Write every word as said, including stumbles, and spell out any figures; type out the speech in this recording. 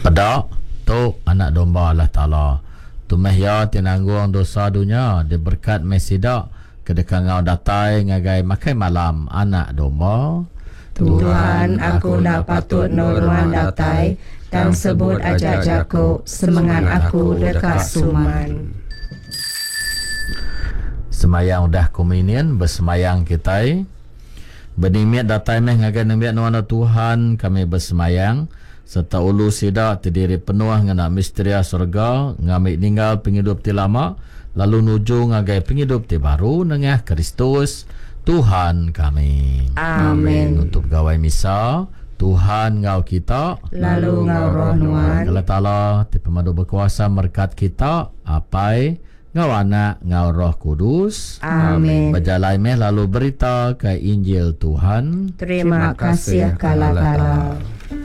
Fadak tu anak domba Allah Ta'ala. Tumeh ya tinanggung dosa dunia. Dia berkat mesida. Kedekang ngau datai ngagai makai malam anak domba. Tuhan, aku nak patut nurman datai dan sebut ajak jaku semangat aku dekat suman. Semayang dah komunion bersemayang kita. Benimiat datai meh ngagai nemiat nuana Tuhan kami bersemayang. Serta ulu sida terdiri penuh ngana misteria surga ngamik ninggal penghidup ti lama lalu nuju ngagai penghidup ti baru nengah Kristus Tuhan kami. Amin. Untuk gawai misa Tuhan ngau kita lalu ngau roh nuan. Allah Ta'ala ti pemadu berkuasa merkat kita apai ngau anak ngau roh kudus. Amin. Berjalai meh lalu berita ke Injil Tuhan. Terima kasih Allah Ta'ala.